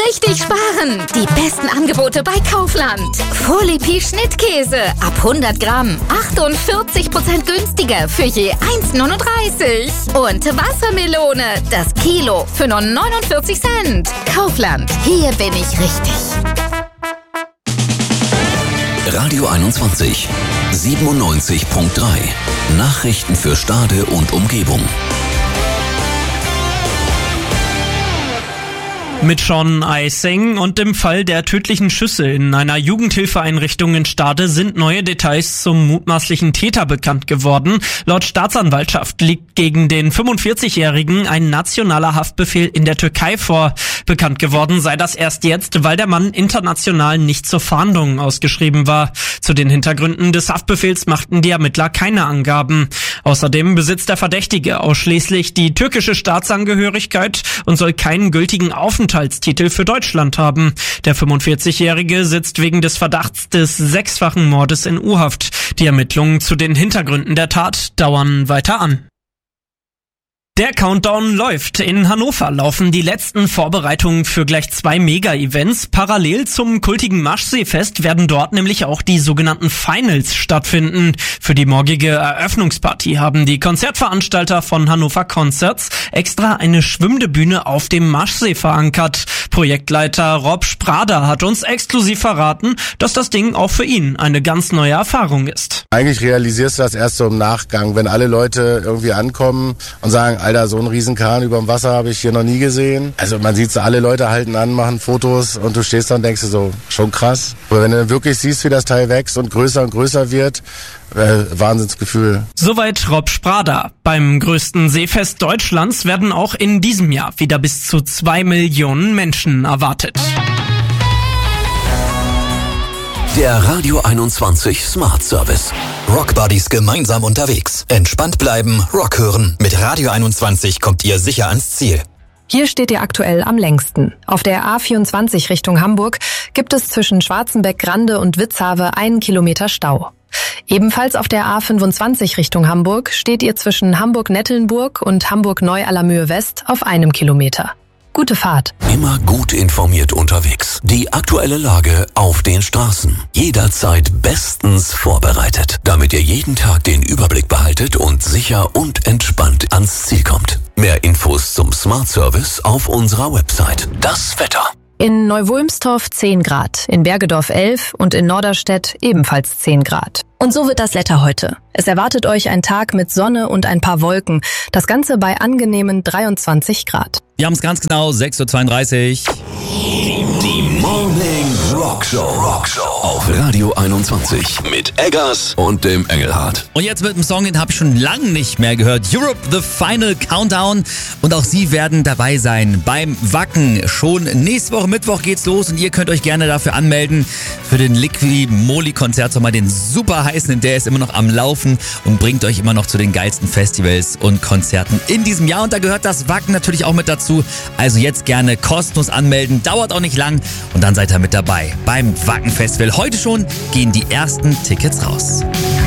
richtig sparen. Die besten Angebote bei Kaufland. Folie Schnittkäse ab 100 Gramm. 48% günstiger für je 1,39. Und Wassermelone, das Kilo für nur 49 Cent. Kaufland, hier bin ich richtig. Radio 21, 97.3. Nachrichten für Stade und Umgebung. Mit Sean Eising und dem Fall der tödlichen Schüsse in einer Jugendhilfeeinrichtung in Stade sind neue Details zum mutmaßlichen Täter bekannt geworden. Laut Staatsanwaltschaft liegt gegen den 45-Jährigen ein nationaler Haftbefehl in der Türkei vor. Bekannt geworden sei das erst jetzt, weil der Mann international nicht zur Fahndung ausgeschrieben war. Zu den Hintergründen des Haftbefehls machten die Ermittler keine Angaben. Außerdem besitzt der Verdächtige ausschließlich die türkische Staatsangehörigkeit und soll keinen gültigen Aufenthaltstitel für Deutschland haben. Der 45-Jährige sitzt wegen des Verdachts des 6-fachen Mordes in U-Haft. Die Ermittlungen zu den Hintergründen der Tat dauern weiter an. Der Countdown läuft. In Hannover laufen die letzten Vorbereitungen für gleich 2 Mega-Events. Parallel zum kultigen Maschseefest werden dort nämlich auch die sogenannten Finals stattfinden. Für die morgige Eröffnungsparty haben die Konzertveranstalter von Hannover Concerts extra eine schwimmende Bühne auf dem Maschsee verankert. Projektleiter Rob Sprader hat uns exklusiv verraten, dass das Ding auch für ihn eine ganz neue Erfahrung ist. Eigentlich realisierst du das erst so im Nachgang, wenn alle Leute irgendwie ankommen und sagen, Alter, so einen Riesenkahn überm Wasser habe ich hier noch nie gesehen. Also man sieht so, alle Leute halten an, machen Fotos und du stehst da und denkst dir so, schon krass. Aber wenn du dann wirklich siehst, wie das Teil wächst und größer wird, Wahnsinnsgefühl. Soweit Rob Sprader. Beim größten Seefest Deutschlands werden auch in diesem Jahr wieder bis zu 2 Millionen Menschen erwartet. Der Radio 21 Smart Service. Rockbuddies gemeinsam unterwegs. Entspannt bleiben, Rock hören. Mit Radio 21 kommt ihr sicher ans Ziel. Hier steht ihr aktuell am längsten. Auf der A24 Richtung Hamburg gibt es zwischen Schwarzenbeck-Grande und Witzhawe 1 Kilometer Stau. Ebenfalls auf der A25 Richtung Hamburg steht ihr zwischen Hamburg-Nettelnburg und Hamburg-Neu-Allermöhe-West auf 1 Kilometer. Gute Fahrt. Immer gut informiert unterwegs. Die aktuelle Lage auf den Straßen. Jederzeit bestens vorbereitet, damit ihr jeden Tag den Überblick behaltet und sicher und entspannt ans Ziel kommt. Mehr Infos zum Smart Service auf unserer Website. Das Wetter. In Neu-Wulmstorf 10 Grad, in Bergedorf 11 und in Norderstedt ebenfalls 10 Grad. Und so wird das Wetter heute. Es erwartet euch ein Tag mit Sonne und ein paar Wolken. Das Ganze bei angenehmen 23 Grad. Wir haben es ganz genau, 6.32 Uhr. Die Morning Rockshow auf Radio 21 mit Eggers und dem Engelhardt. Und jetzt mit dem Song, den habe ich schon lange nicht mehr gehört. Europe, the Final Countdown. Und auch Sie werden dabei sein beim Wacken. Schon nächste Woche Mittwoch geht's los und ihr könnt euch gerne dafür anmelden für den Liqui Moly Konzertsommer, den super heißen, der ist immer noch am Laufen und bringt euch immer noch zu den geilsten Festivals und Konzerten in diesem Jahr. Und da gehört das Wacken natürlich auch mit dazu. Also jetzt gerne kostenlos anmelden, dauert auch nicht lang und dann seid ihr mit dabei beim Wacken Festival. Heute schon gehen die ersten Tickets raus.